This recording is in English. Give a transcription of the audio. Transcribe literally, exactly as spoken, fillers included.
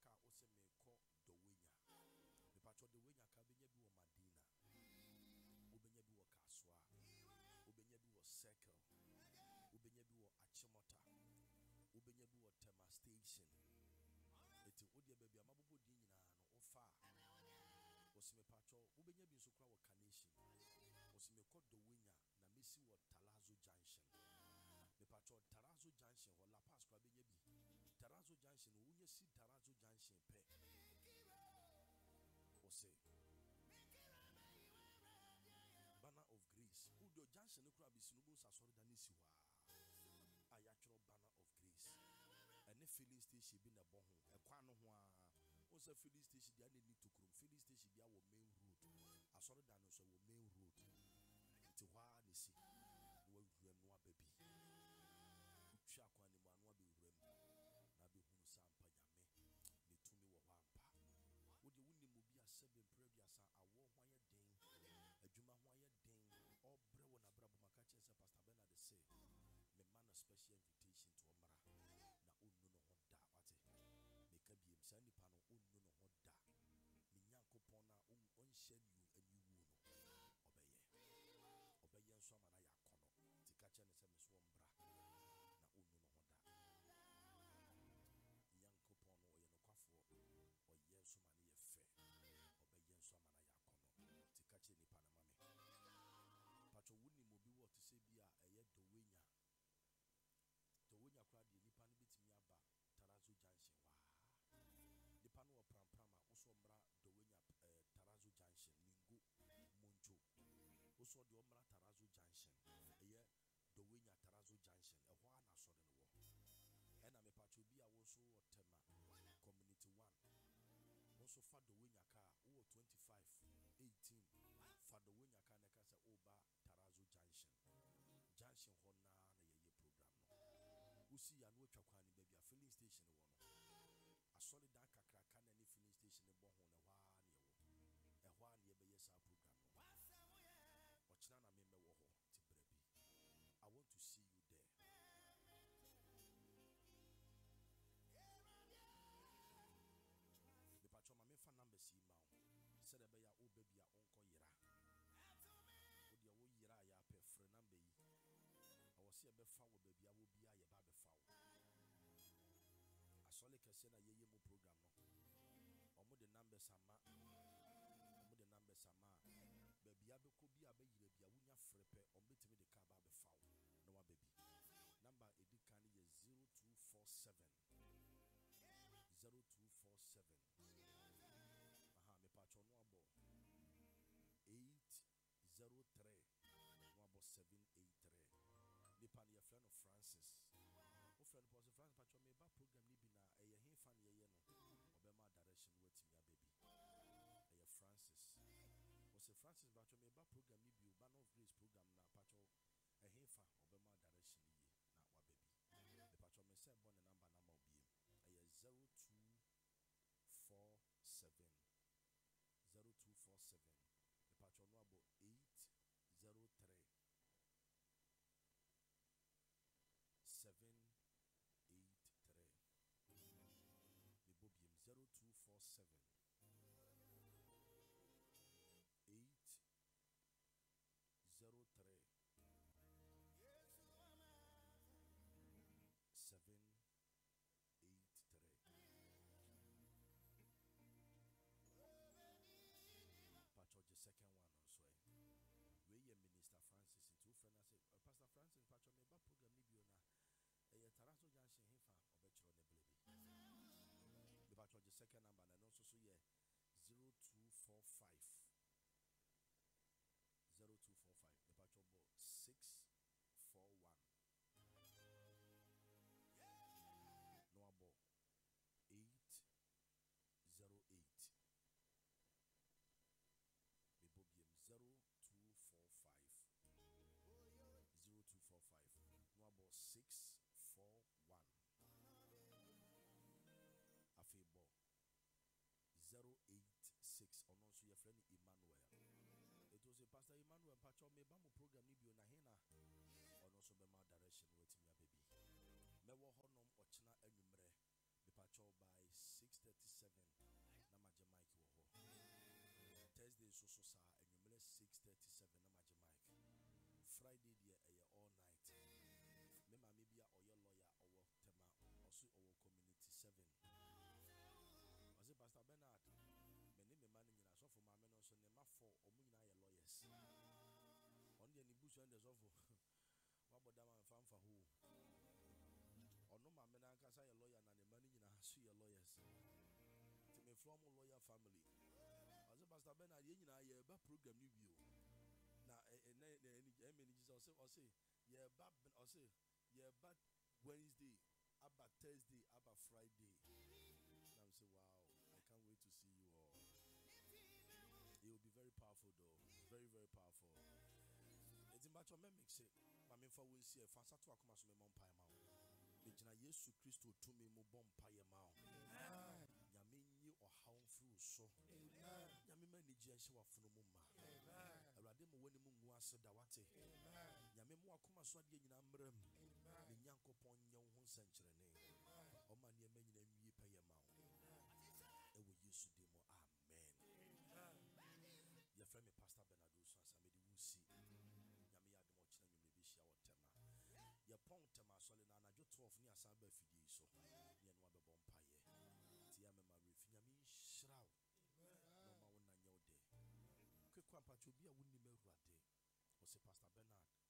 car also may call the winner. The patch of the winner can be a Madina. Ubenyabi wa Kaswa, Ubenyabi wa Circle, Ubenyabi wa Achimota, Ubenyabi wa Tema Station. Eti Odia baby, a mabu dina no ofa. Osime pacho, Ubenyabi Sukra wa Carnation. Osime called the winner, na Missy wa Talazo Junction. The pacho Tarazo Junction or La Paz Krabenyabi. Tarazo Junction, Unya see Tarazo Junction pe. Ose. Banner of Grace. Udo Junction Crab is Nubu Sasori Danisiwa. Ayatro Banner of Grace. And the filling station been a bon, a quano. Also, a filling station, they need to come. Filling station be our main route. I saw the Danos our main route. It's a wild see. No baby. Chakwani Manwa be rem. Nabi Hunusam Payame. The Tumi Wampa. Would you win the movie as seven previous? I wore wire ding, a Juma wire ding, or Brewan Abrabo Makachi as a Pastor Bernard de say, me man a special invitation to Omara. Na ununo hoda wate. Make a beam sandy pano ununo hoda. Minyanko pona un unshed you and you wuno. Obeye. Obeye and some and I kono. Tikacha and some swombra. Na ununo hoda. Yanko pono or yanokafo. Or yen so many a fair, or by yen so man I kono, to catch any panamame. Pacho wouldn't be what to say be a yet the winner. The winner crowd, the Nipan bit me about Tarazu Junction. Wow, the pano of Pram Prama also mra the winner Tarazu Junction, Ningu Muncho. Also the Omra Tarazu Junction, a year the winner Tarazu Junction, a one I saw in the war. And I'm a pacho be also a tema community one. Also, for the winner car, oh twenty-five, eighteen, for the winner car, I can say, Oba Tarazu Junction. Junction Hona, a program. We see an Wachakwani baby, a filling station. A solid dark crack any filling station in Bohon, a one year, a one year by yes, our program. Watch none, I remember Woho, Tibrebi. I want to see you there. The patron, my fan number see mount. Said a bear, oh baby, your uncle Yera. Would your old Yera, ya pay for a number? I was here before, baby, I will be a baby foul. I saw like I said a year more program. Or more the numbers are ma. More the numbers are ma. Baby, I could be a baby, a winner frepe, or meet me the car baby foul. No, baby. Number it can is zero two four seven. Zero two four seven. Aha, me patron wabo. Eight zero three. Wabo seven eight three. Nipan your friend of Francis. O friend was a Francis patron me ba program ni bina. Eye hin fan ye ye no. Obema direction wait me a baby. Eye Francis. Was a Francis patron me ba program ni bi Banner of Grace program na patron. Eye hin fan obema direction ye na wa baby. The patron me say born the number number be. Zero two four seven zero two four seven. The patron number eight zero three seven eight three. The bobium zero two four seven eight zero three seven eight three. Patro the second one also. We ye Minister Francis in two friends say Pastor Francis Patro me ba program ni biona. E Tarazo Junction hefa obetro ne baby. The Patro the second number and also so ye zero two four five zero two four five. The Patro bo six four one. No abo eight zero eight. Me bobium zero two four five zero two four five. No abo six four one. Afebo zero eight six. Or also your friend Emmanuel. It was a Pastor Emmanuel Pacho me bamu program ni bio na hena. Or also be my direction with me baby. Me wo honom ochina enumre. The patrol by six thirty-seven. seven na magye mic wo ho. Thursday so so sa enwumere six thirty-seven na magye mic. Friday dia eye all night. Me ma me bia oyo lawyer owo tema oso owo community seven. Ose Pastor Bernard me ne me ma nyina so for ma me no so ne ma for omu nyina ye lawyers. On the ni busu and the so for waboda man famfa ho. Ono ma me na nkasa ye lawyer na ne ma nyina so ye lawyers. Ti me from lawyer family. Ose Pastor Bernard ye nyina ye ba program ni bio. Na na na many Jesus say say yeah back or say yeah back Wednesday about Thursday about Friday. And I'm say wow, I can't wait to see you all. It will be very powerful though, very very powerful. It's in matter me mix it. My me for we see a fast to akoma so me mon pai ma. Me jina Yesu Kristo to me mo bom pai ma. Amen. Nyame nyi ohaw fru so. Amen. Nyame ma ni gye hye wafunu mu ma. Amen. Awurade mo wani mu ngu ase da wate. Amen. Nyame mo akoma so ade nyina mram. Amen. Me Nyankopon nya wo nsankyerene. Amen. O ma ne ma nyina nwie pai ma. Amen. Ewo Yesu de mo amen. Amen. Your friend me Pastor Bernard so asamedi wusi. Nyame ya de mo kyena nwumre bi hia wo tema. Ye pon tema so le na anadwo twelve ni asan ba fidie so. Ne no abebom paye. Ti ya me ma refi nyame nhyiraw. No ma wona nya ode. Kwekwa pacho bi a wonni ma Awurade. O se Pastor Bernard